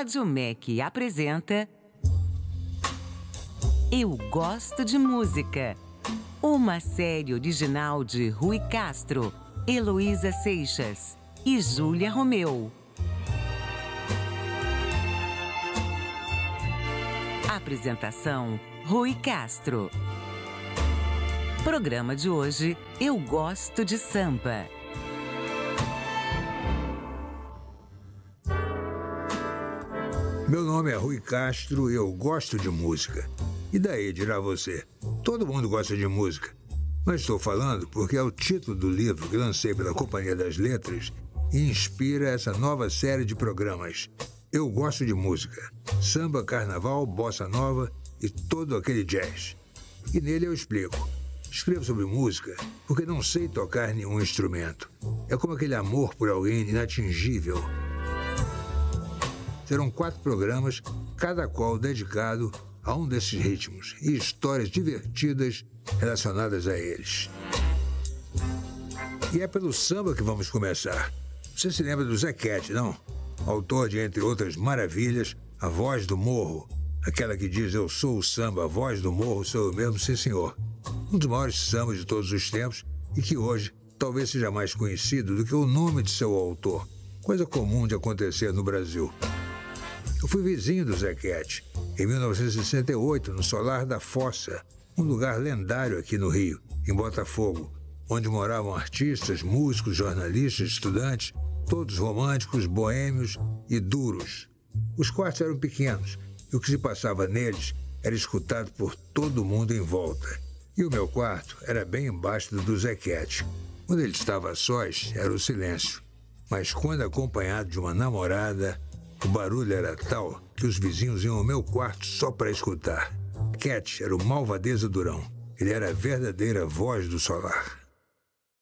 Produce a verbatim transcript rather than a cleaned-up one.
Rádio M E C apresenta Eu Gosto de Música, uma série original de Rui Castro, Heloísa Seixas e Júlia Romeu. Apresentação: Rui Castro. Programa de hoje: Eu Gosto de Samba. Meu nome é Rui Castro e eu gosto de música. E daí, dirá você? Todo mundo gosta de música. Mas estou falando porque é o título do livro que lancei pela Companhia das Letras e inspira essa nova série de programas. Eu Gosto de Música. Samba, carnaval, bossa nova e todo aquele jazz. E nele eu explico. Escrevo sobre música porque não sei tocar nenhum instrumento. É como aquele amor por alguém inatingível. Serão quatro programas, cada qual dedicado a um desses ritmos e histórias divertidas relacionadas a eles. E é pelo samba que vamos começar. Você se lembra do Zequete, não? Autor de, entre outras maravilhas, A Voz do Morro. Aquela que diz: eu sou o samba, a voz do morro sou eu mesmo, sim senhor. Um dos maiores sambas de todos os tempos e que hoje talvez seja mais conhecido do que o nome de seu autor. Coisa comum de acontecer no Brasil. Eu fui vizinho do Zequete, em mil novecentos e sessenta e oito, no Solar da Fossa, um lugar lendário aqui no Rio, em Botafogo, onde moravam artistas, músicos, jornalistas, estudantes, todos românticos, boêmios e duros. Os quartos eram pequenos e o que se passava neles era escutado por todo mundo em volta. E o meu quarto era bem embaixo do Zequete. Quando ele estava a sós, era o silêncio. Mas quando acompanhado de uma namorada, o barulho era tal que os vizinhos iam ao meu quarto só para escutar. Cat era o Malvadeza Durão. Ele era a verdadeira voz do solar.